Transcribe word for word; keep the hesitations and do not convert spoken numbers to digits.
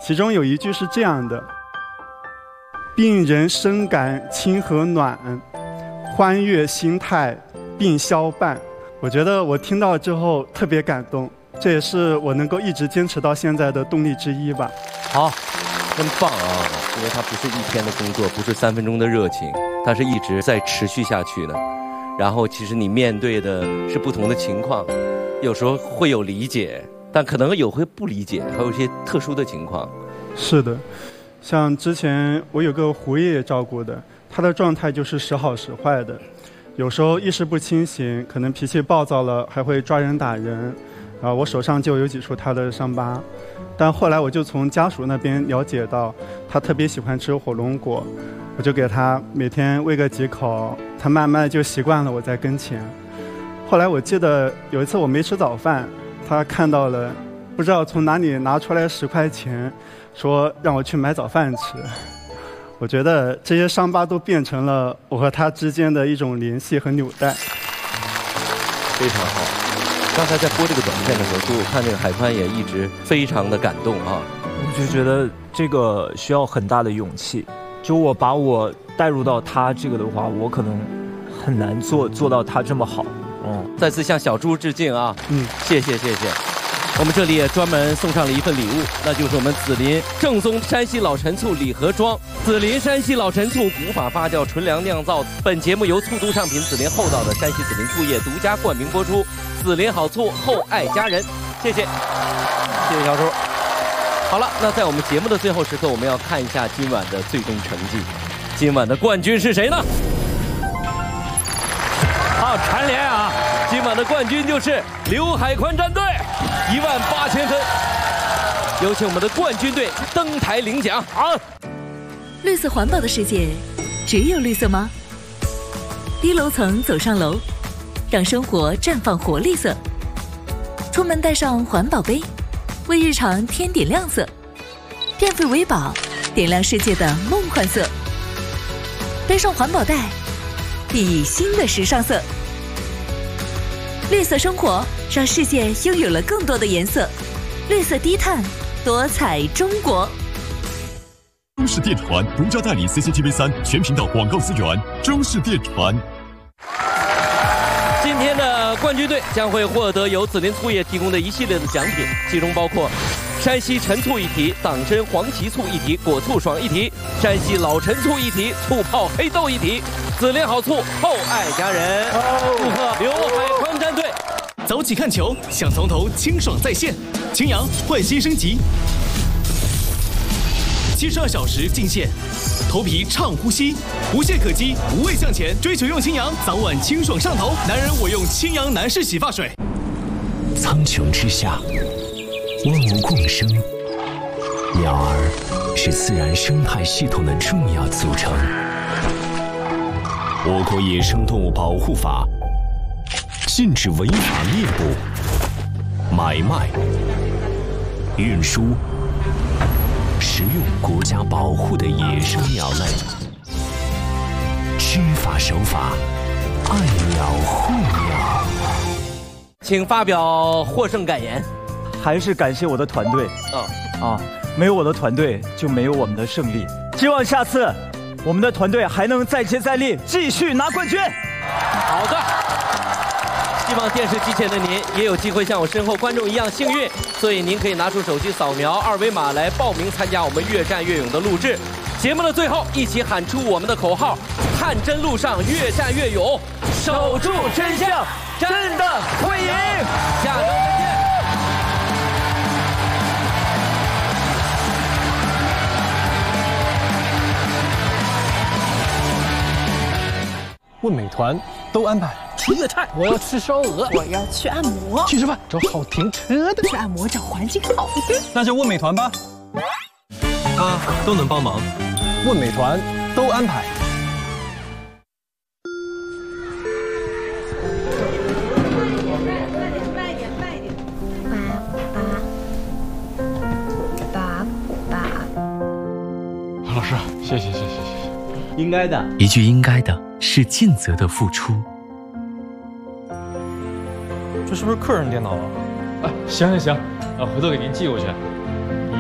其中有一句是这样的：病人深感清和暖，欢悦心态病消半。我觉得我听到之后特别感动，这也是我能够一直坚持到现在的动力之一吧。 好，真棒啊！因为它不是一天的工作，不是三分钟的热情，它是一直在持续下去的。然后其实你面对的是不同的情况，有时候会有理解，但可能有会不理解，还有一些特殊的情况。 是的，像之前我有个胡爷爷照顾的，他的状态就是时好时坏的，有时候意识不清醒，可能脾气暴躁了，还会抓人打人。啊，我手上就有几处他的伤疤，但后来我就从家属那边了解到，他特别喜欢吃火龙果，我就给他每天喂个几口，他慢慢就习惯了我在跟前。后来我记得有一次我没吃早饭，他看到了，不知道从哪里拿出来十块钱，说让我去买早饭吃。我觉得这些伤疤都变成了我和他之间的一种联系和纽带。 非常好。刚才在播这个短片的时候，就我看这个海宽也一直非常的感动啊。 我就觉得这个需要很大的勇气。就我把我带入到他这个的话，我可能很难做做到他这么好。 嗯，再次向小猪致敬啊！嗯，谢谢谢谢。我们这里也专门送上了一份礼物，那就是我们紫林正宗山西老陈醋礼盒装。紫林山西老陈醋古法发酵纯粮酿造。本节目由醋都上品紫林厚道的山西紫林醋业独家冠名播出。紫林好醋，厚爱家人。谢谢，谢谢小猪。好了，那在我们节目的最后时刻，我们要看一下今晚的最终成绩。今晚的冠军是谁呢？好，蝉联啊！今晚的冠军就是刘海宽战队，一万八千分。有请我们的冠军队登台领奖啊！ 绿色环保的世界，只有绿色吗？低楼层走上楼，让生活绽放活力色。出门带上环保杯，为日常添点亮色。电费为宝，点亮世界的梦幻色。背上环保袋，熠熠新的时尚色。绿色生活，让世界拥有了更多的颜色。绿色低碳，多彩中国。 中视电传独家代理 C C T V 三全频道广告资源。中视电传。 今天的冠军队将会获得由紫林醋业提供的一系列的奖品，其中包括山西陈醋一提、党参黄芪醋一提、果醋爽一提、山西老陈醋一提、醋泡黑豆一提。紫林好醋，厚爱家人。祝贺刘海宽战队！ 早起看球，想从头清爽在线。青阳焕新升级，七十二小时进线，头皮畅呼吸，无懈可击，无畏向前。追求用青阳，早晚清爽上头。男人我用青阳男士洗发水。 苍穹之下，万物共生，鸟儿是自然生态系统的重要组成。我国野生动物保护法禁止违法猎捕、买卖、运输、食用国家保护的野生鸟类。知法守法，爱鸟护鸟。 请发表获胜感言。 还是感谢我的团队啊啊！没有我的团队，就没有我们的胜利。希望下次我们的团队还能再接再厉，继续拿冠军。 好的，希望电视机前的您也有机会像我身后观众一样幸运，所以您可以拿出手机扫描二维码来报名参加我们越战越勇的录制。节目的最后，一起喊出我们的口号：探真路上越战越勇，守住真相，真的会赢。下周再见。 问美团都安排。 吃粤菜， 我要吃烧鹅， 我要去按摩， 去吃饭，找好停车的， 去按摩找环境好的， 那就问美团吧。 他都能帮忙， 问美团都安排。 慢一点，慢一点，爸爸爸爸。 老师，谢谢谢谢谢谢。 应该的， 一句应该的是尽责的付出。 这是不是客人电脑啊？哎，行行行，啊，回头给您寄过去。